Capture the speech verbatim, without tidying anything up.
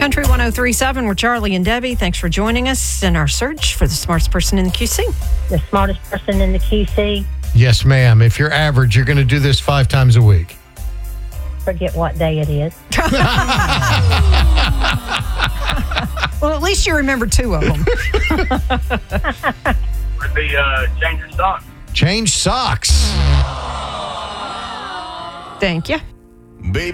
Country one oh three point seven, we're Charlie and Debbie. Thanks for joining us in our search for the smartest person in the Q C. The smartest person in the Q C. Yes, ma'am. If you're average, you're going to do this five times a week. Forget what day it is. Well, at least you remember two of them. Would be uh, change your socks. Change socks. Thank you. Baby.